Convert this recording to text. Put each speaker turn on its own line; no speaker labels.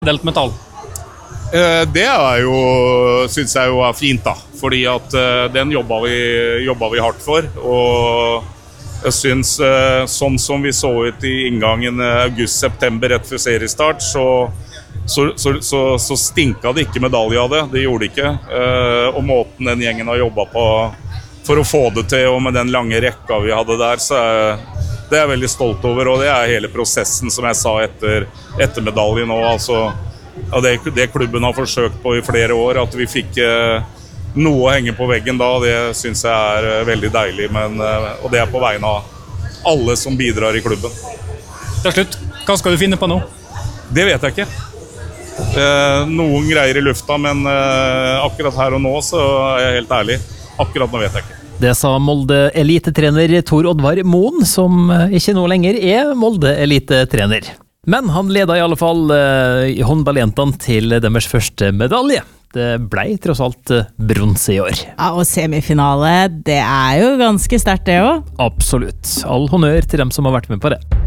Delt metall.
Det jo, synes jeg jo fint da, fordi at den jobbet vi hardt for, og jeg synes sånn som vi så ut i inngangen august-september rett før seriestart, så stinket det ikke medalje av det gjorde det ikke, og måten den gjengen har jobbet på for å få det til, og med den lange rekka vi hadde der, så det jeg veldig stolt over, og det hele prosessen som jeg sa etter medaljen nå, altså. Og det klubben har forsøkt på i flere år, at vi fikk noe å henge på veggen da, det synes jeg veldig deilig, og det på vegne av alle som bidrar i klubben.
Til slutt, hva skal du finne på nå?
Det vet jeg ikke. Noen greier i lufta, men akkurat her og nå så jeg helt ærlig. Akkurat nå vet jeg ikke.
Det sa Molde elitetrener Tor Oddvar Moen, som ikke nå lenger Molde elitetrener. Men han leda i alle fall håndballjentene til deres første medalje. Det ble tross alt bronse i år.
Ja, og semifinale, det jo ganske sterkt det også.
Absolutt. All honnør til dem som har vært med på det.